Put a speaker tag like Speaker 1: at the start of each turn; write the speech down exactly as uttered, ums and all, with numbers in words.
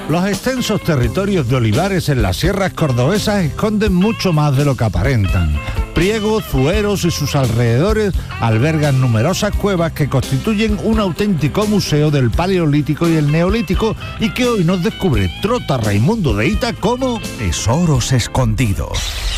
Speaker 1: Los extensos territorios de olivares en las sierras cordobesas esconden mucho más de lo que aparentan. Priego, Zueros y sus alrededores albergan numerosas cuevas que constituyen un auténtico museo del Paleolítico y el Neolítico y que hoy nos descubre Trota Raimundo de Ita como
Speaker 2: tesoros escondidos.